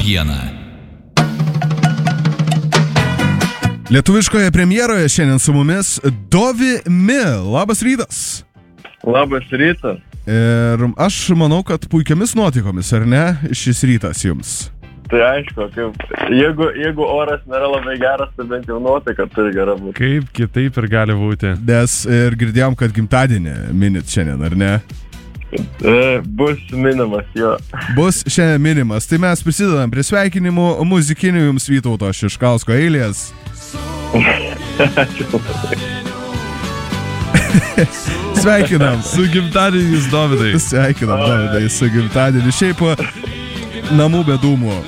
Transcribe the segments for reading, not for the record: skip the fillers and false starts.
naujiena. Lietuviškoje premjeroje šiandien su mumis Dovi Mi. Labas rytas. Labas rytas. Ir aš manau, kad puikiamis nuotaikomis, ar ne, šis rytas jums? Tai aišku, jeigu oras nėra labai geras, tai bent jau nuotaika turi gera būti. Kaip kitaip ir gali būti. Nes ir girdėjom, kad gimtadienį minit šiandien, ar ne? Bus minimas, jo. Bus šiandien minimas. Tai mes prisidedam prie sveikinimų muzikinių jums Vytauto Šiškausko eilės. Sveikinam. Su gimtadieniu, Dovydai. Sveikinam, Dovydai, su gimtadieniu. Šiaip namų be dūmų.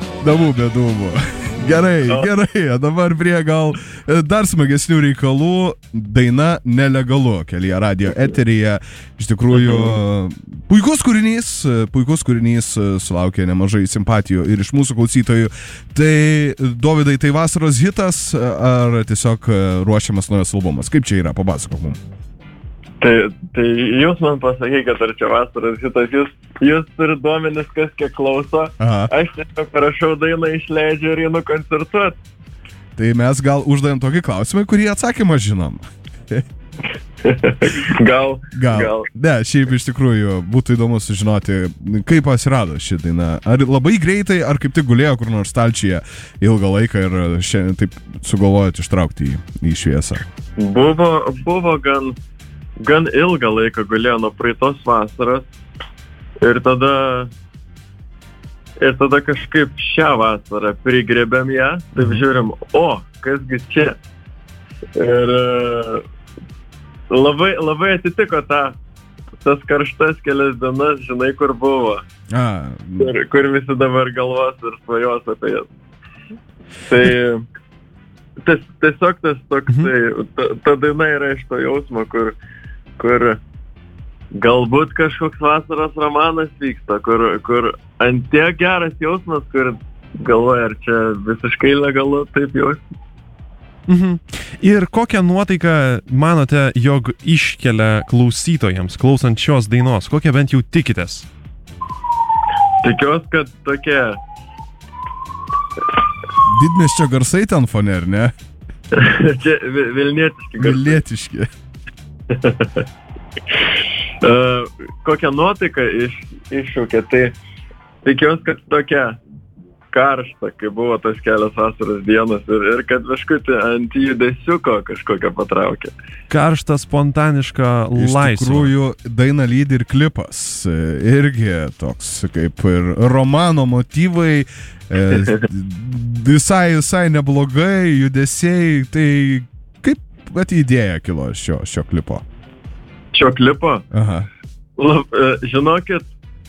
Gerai, dabar prie gal dar smagesnių reikalų. Daina Nelegalu kelyje radio eteryje. Iš tikrųjų, puikus kūrinys, sulaukė nemažai simpatijų ir iš mūsų klausytojų. Tai, Dovydai, tai vasaros hitas ar tiesiog ruošiamas naujas albumas? Kaip čia yra? Papasakok mums. Tai jūs man pasakykit, ar čia vasaros hitas, jūs turi duomenis, kas kiek klauso. Aha. Aš tiesiog parašau dainą, išleidžiu ir einu koncertuot. Tai mes gal uždavėm tokį klausimą, kurį atsakymą žinom. Gal. Ne, šiaip iš tikrųjų būtų įdomu sužinoti, kaip atsirado ši daina. Ar labai greitai, ar kaip tik gulėjo kur nors stalčiuje ilgą laiką ir šiandien taip sugalvojot ištraukti į šviesą? Buvo gan ilgą laiką gulėjo nuo praeitos vasaros ir tada kažkaip šią vasarą prigrėbėm ją, taip žiūrim, kasgi čia. Ir labai atitiko tas karštas kelias dienas, žinai, kur buvo. Kur visi dabar galvos ir svajos apie jas. Tai tiesiog tas toksai, ta daina yra iš to jausmo, kur galbūt kažkoks vasaros romanas vyksta, kur ant tiek geras jausmas, kur galvoja, ar čia visiškai legalu taip jausti. Ir kokią nuotaiką manote, jog iškelia klausytojams, klausant šios dainos? Kokią bent jau tikitės? Tikiuosi, kad tokie didmiesčio garsai ten fone, ar ne? Čia vilnietiški garsai. Vilnietiški. Kokią nuotaiką iššūkė, tai tikiuosi, kad tokia karšta, kai buvo tas kelias vasaros dienos ir kad kažkaip ant judesiuko kažkokią patraukė. Karšta, spontaniška, laisva. Iš tikrųjų, daina lydi ir klipas. Irgi toks kaip ir romano motyvai, visai neblogai, judesiai. Tai kaip idėja kilo šio klipo? Šio klipo? Aha. Žinokit,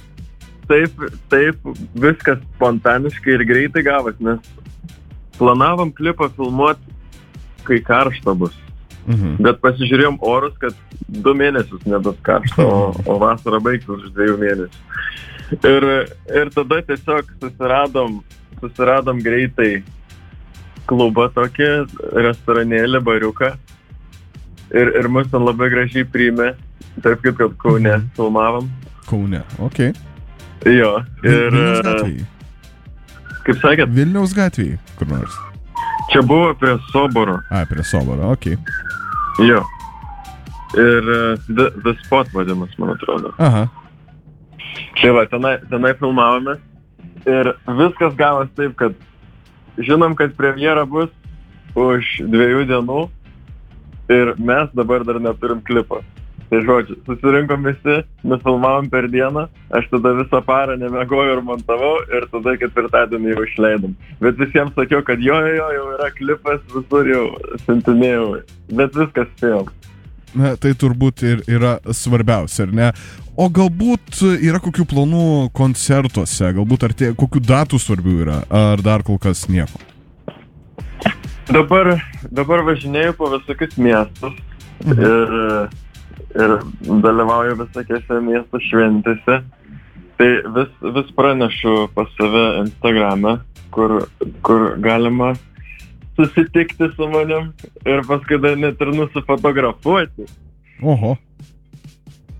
taip viskas spontaniškai ir greitai gavas, nes planavom klipą filmuoti, kai karšta bus. Bet pasižiūrėjom orus, kad 2 mėnesius nebus karšta, o vasara baigsis už 2 mėnesių. Ir tada tiesiog susiradom greitai klubą tokį, restoranėlį, bariuką. Ir mus ten labai gražiai priėmė. Taip kaip kad Kaune filmavom. Kaune, okei. Jo. Ir Vilniaus gatvėje. Kaip sakėt? Vilniaus gatvėje, kur nors. Čia buvo prie Soboro. Prie Soboro, okei. Jo. Ir The Spot vadinas, man atrodo. Aha. Tai va, tenai filmavome. Ir viskas gavos taip, kad žinom, kad premjera bus už 2 dienų. Ir mes dabar dar neturim klipą. Tai žodžiu, susirinkom visi, nufilmavom per dieną, aš tada visą parą nemiegoju ir montavau ir tada 4-dienį jau išleidom. Bet visiems sakiau, kad jo yra klipas, visur jau siuntinėjau, bet viskas spėjom. Na, tai turbūt ir yra svarbiausia, ar ne? O galbūt yra kokių planų koncertuose, galbūt kokių datų svarbių yra, ar dar kol kas nieko? Dabar važinėju po visokius miestus ir dalyvauju visokiose miestų šventėse. Tai vis pranešu pas save Instagram'e, kur galima susitikti su manim ir paskui dar net ir nusifotografuoti. Oho.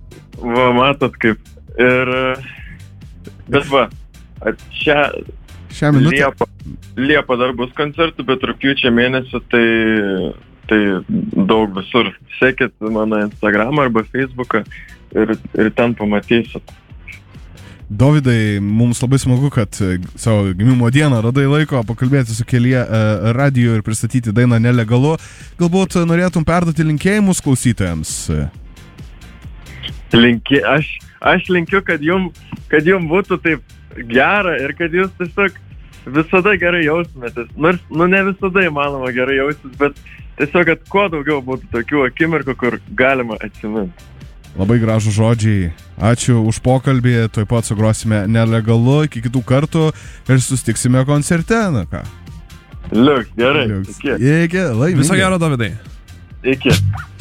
Va, matot kaip. Ir bet va, šią minutę. Liepa dar bus koncertų, bet rugpjūčio mėnesį tai daug visur. Sekit mano Instagramą arba Facebooką ir ten pamatysit. Dovydai, mums labai smagu, kad savo gimimo dieną radai laiko pakalbėti su Kelyje radio ir pristatyti dainą Nelegalu. Galbūt norėtum perduoti linkėjimus klausytojams? Aš linkiu, kad jum būtų taip gera ir kad jūs tiesiog visada gerai jaustumėtės. Nors, ne visada įmanoma gerai jaustis, bet tiesiog, kad kuo daugiau būtų tokių akimirkų, kur galima atsiminti. Labai gražų žodžiai. Ačiū už pokalbį. Tuoj pat sugrosime Nelegalu. Iki kitų kartų ir susitiksime koncerte. Na ką? Liuks, gerai. Iki. Laimingai. Viso gero, Dovydai. Iki.